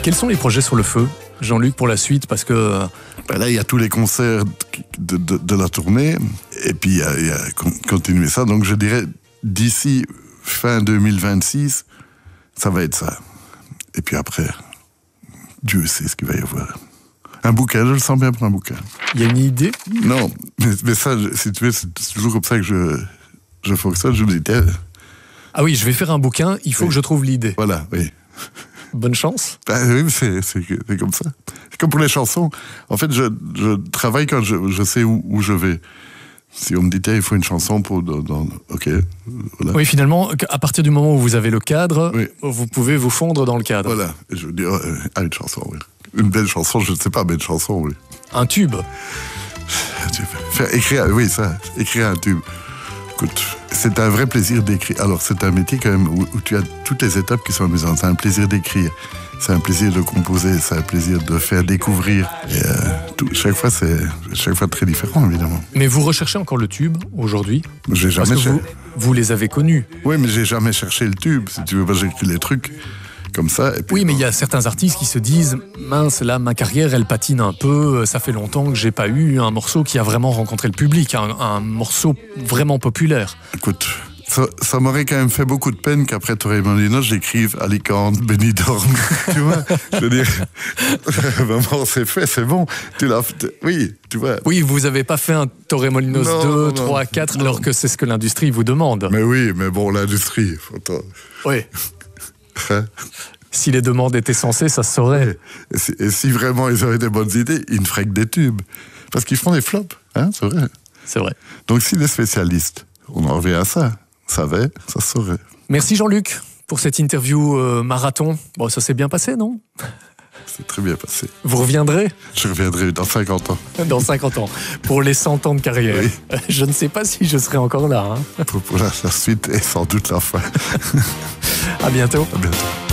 Quels sont les projets sur le feu, Jean-Luc, pour la suite? Parce que Là, il y a tous les concerts de la tournée, et puis il y a continuer ça. Donc je dirais, d'ici fin 2026, ça va être ça. Et puis après, Dieu sait ce qu'il va y avoir. Un bouquin, je le sens bien pour un bouquin. il y a une idée? Non, mais ça, si tu veux, c'est toujours comme ça que je fonctionne. Je me dis, tiens, Ah oui, je vais faire un bouquin, il faut Oui. que je trouve l'idée. voilà, oui. Bonne chance. Oui, c'est comme ça. C'est comme pour les chansons. En fait, je travaille quand je sais où je vais. Si on me dit, tiens, il faut une chanson pour... ok, voilà. Oui, finalement, à partir du moment où vous avez le cadre, Oui. vous pouvez vous fondre dans le cadre. Voilà. Et je me dis, une chanson, oui. Une belle chanson, je ne sais pas, mais une chanson, oui. Un tube. Écrire un tube. Écoute, c'est un vrai plaisir d'écrire. Alors, c'est un métier quand même où tu as toutes les étapes qui sont amusantes. C'est un plaisir d'écrire, c'est un plaisir de composer, c'est un plaisir de faire découvrir. Et chaque fois, c'est très différent, évidemment. Mais vous recherchez encore le tube aujourd'hui? J'ai Parce jamais que vous les avez connus. Oui, mais j'ai jamais cherché le tube. Si tu veux, moi, j'écris les trucs comme ça. Et puis, Oui, mais il y a certains artistes qui se disent « Mince, là, ma carrière, elle patine un peu. Ça fait longtemps que j'ai pas eu un morceau qui a vraiment rencontré le public, un morceau vraiment populaire. » Écoute, ça m'aurait quand même fait beaucoup de peine qu'après Torremolinos, j'écrive Alicante, Benidorm. Tu vois, je veux dire, maman, c'est fait, c'est bon. Tu l'as fait. Oui, tu vois. Oui, vous avez pas fait un Torremolinos Non, 2, 3, 4, alors que c'est ce que l'industrie vous demande. Mais oui, mais bon, l'industrie. Oui. Si les demandes étaient censées, ça se saurait. Et si vraiment ils auraient des bonnes idées, ils ne feraient que des tubes. Parce qu'ils font des flops, hein, c'est vrai. C'est vrai. Donc si les spécialistes, on en revient à ça, savaient, ça se saurait. Merci Jean-Luc pour cette interview marathon. Bon, ça s'est bien passé, non? C'est très bien passé. Vous reviendrez Je reviendrai dans 50 ans. dans 50 ans pour les 100 ans de carrière. Oui. Je ne sais pas si je serai encore là. Pour la suite et sans doute la fin. À bientôt. À bientôt.